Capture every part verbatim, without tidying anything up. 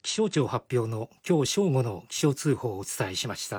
気象庁発表の今日正午の気象通報をお伝えしました。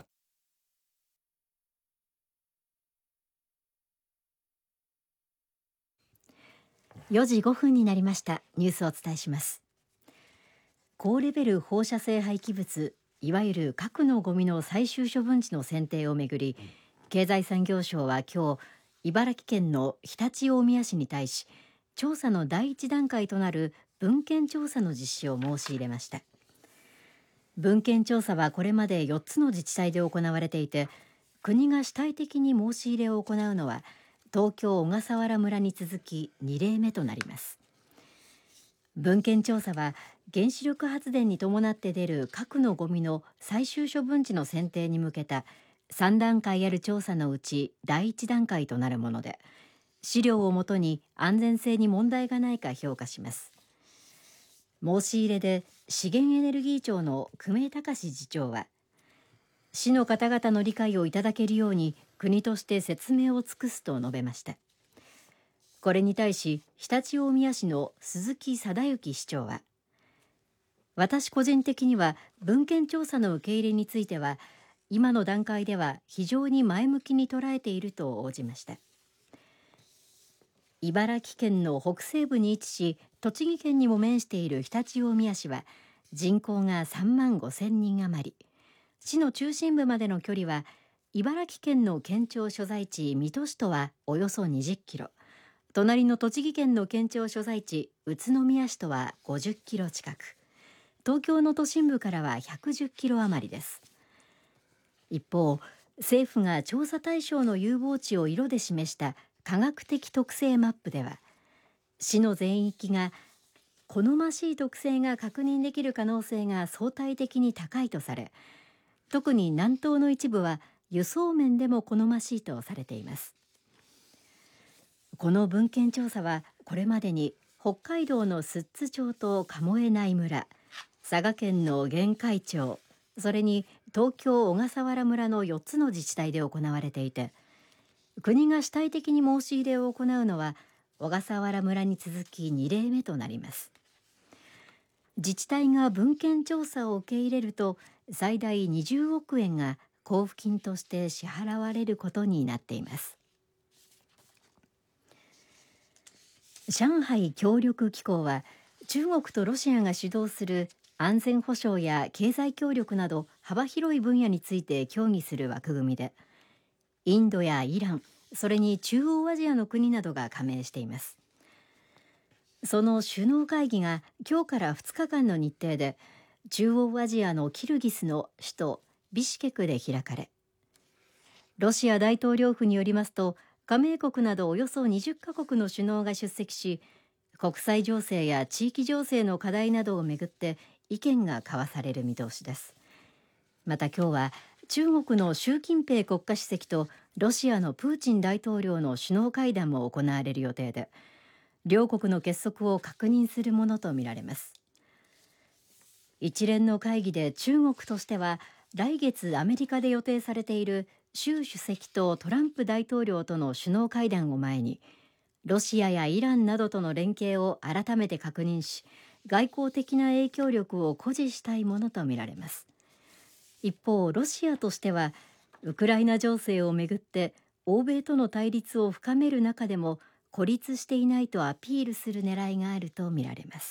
よじごふんになりました。ニュースをお伝えします。高レベル放射性廃棄物、いわゆる核のゴミの最終処分地の選定をめぐり、経済産業省は今日、茨城県の常陸大宮市に対し、調査の第一段階となる文献調査の実施を申し入れました。文献調査はこれまでよっつの自治体で行われていて、国が主体的に申し入れを行うのは東京小笠原村に続きに例目となります。文献調査は原子力発電に伴って出る核のゴミの最終処分地の選定に向けたさん段階ある調査のうち第一段階となるもので、資料をもとに安全性に問題がないか評価します。申し入れで資源エネルギー庁の久米隆次長は、市の方々の理解をいただけるように国として説明を尽くすと述べました。これに対し常陸大宮市の鈴木貞之市長は、私個人的には文献調査の受け入れについては今の段階では非常に前向きに捉えていると応じました。茨城県の北西部に位置し、栃木県にも面している常陸大宮市は人口がさんまんごせんにん余り、市の中心部までの距離は茨城県の県庁所在地水戸市とはおよそにじゅっキロ、隣の栃木県の県庁所在地宇都宮市とはごじゅっキロ近く、東京の都心部からはひゃくじゅっキロ余りです。一方、政府が調査対象の有望地を色で示した科学的特性マップでは、市の全域が好ましい特性が確認できる可能性が相対的に高いとされ、特に南東の一部は輸送面でも好ましいとされています。この文献調査はこれまでに北海道の寿都町と鴨江内村、佐賀県の玄海町、それに東京小笠原村のよっつの自治体で行われていて、国が主体的に申し入れを行うのは小笠原村に続きに例目となります。自治体が文献調査を受け入れると最大にじゅうおくえんが交付金として支払われることになっています。上海協力機構は中国とロシアが主導する安全保障や経済協力など幅広い分野について協議する枠組みで、インドやイラン、それに中央アジアの国などが加盟しています。その首脳会議が今日からふつかかんの日程で中央アジアのキルギスの首都ビシケクで開かれ、ロシア大統領府によりますと、加盟国などおよそにじゅっかこくの首脳が出席し、国際情勢や地域情勢の課題などをめぐって意見が交わされる見通しです。また今日は中国の習近平国家主席とロシアのプーチン大統領の首脳会談も行われる予定で、両国の結束を確認するものとみられます。一連の会議で中国としては、来月アメリカで予定されている習主席とトランプ大統領との首脳会談を前に、ロシアやイランなどとの連携を改めて確認し、外交的な影響力を誇示したいものとみられます。一方、ロシアとしてはウクライナ情勢をめぐって欧米との対立を深める中でも孤立していないとアピールする狙いがあるとみられます。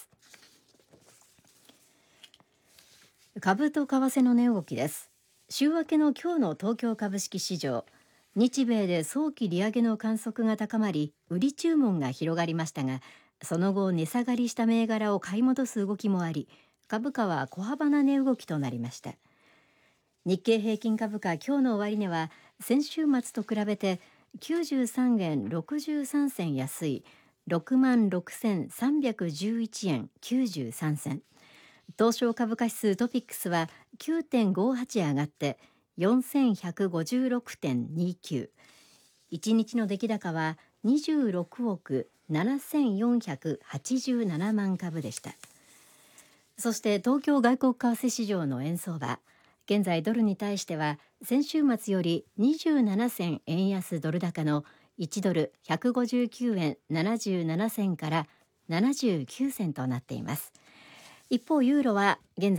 株と為替の値動きです。週明けの今日の東京株式市場、日米で早期利上げの観測が高まり、売り注文が広がりましたが、その後値下がりした銘柄を買い戻す動きもあり、株価は小幅な値動きとなりました。日経平均株価今日の終値は先週末と比べてきゅうじゅうさんえんろくじゅうさんせん安い ろくまんろくせんさんびゃくじゅういちえんきゅうじゅうさんせん、東証株価指数トピックスは きゅうてんごはち 上がってよんせんひゃくごじゅうろくてんにきゅう、いちにちの出来高はにじゅうろくおくななせんよんひゃくはちじゅうななまん株でした。そして東京外国為替市場の円相場、現在ドルに対しては先週末よりにじゅうななせん円安ドル高のいちドルひゃくごじゅうきゅうえんななじゅうななせんからななじゅうきゅうせんとなっています。一方ユーロは現在